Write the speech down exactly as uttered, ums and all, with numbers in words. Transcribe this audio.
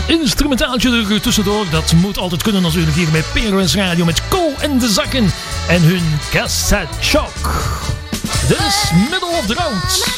instrumentaaltje er tussendoor. Dat moet altijd kunnen natuurlijk hier bij P R S Radio met Ko en de Zakken en hun cassette shock. This Middle of the Road.